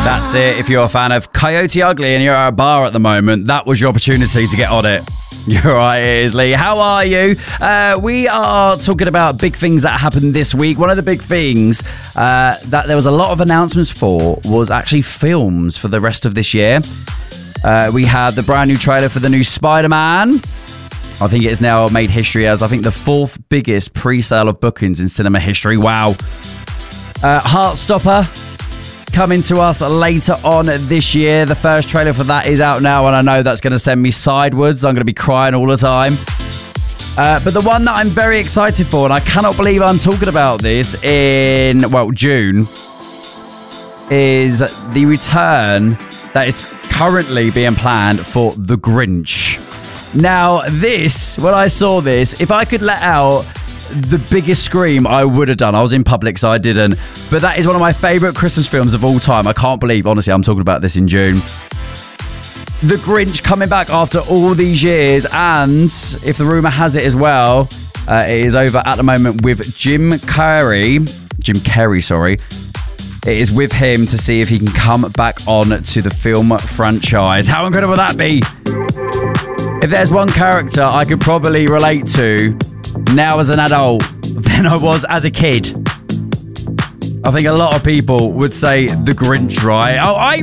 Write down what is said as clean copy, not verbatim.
That's it. If you're a fan of Coyote Ugly and you're at a bar at the moment, that was your opportunity to get on it. You're right, it is, Lee. How are you? We are talking about big things that happened this week. One of the big things that there was a lot of announcements for was actually films for the rest of this year. We had the brand new trailer for the new Spider-Man. I think it has now made history as, I think, the fourth biggest pre-sale of bookings in cinema history. Wow. Heartstopper coming to us later on this year. The first trailer for that is out now, and I know that's going to send me sideways. I'm going to be crying all the time. But the one that I'm very excited for, and I cannot believe I'm talking about this in, June, is the return that is currently being planned for The Grinch. Now, when I saw this, if I could let out the biggest scream, I would have done. I was in public, so I didn't. But that is one of my favourite Christmas films of all time. I can't believe, honestly, I'm talking about this in June. The Grinch coming back after all these years, and if the rumour has it as well, it is over at the moment with Jim Carrey. It is with him to see if he can come back on to the film franchise. How incredible would that be? If there's one character I could probably relate to now as an adult than I was as a kid, I think a lot of people would say The Grinch, right? Oh, I